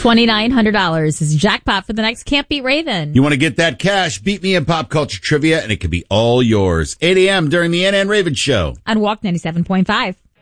$2,900 is jackpot for the next Can't Beat Raven. You want to get that cash? Beat me in pop culture trivia, and it could be all yours. 8 a.m. during the NN Raven Show. On Walk 97.5.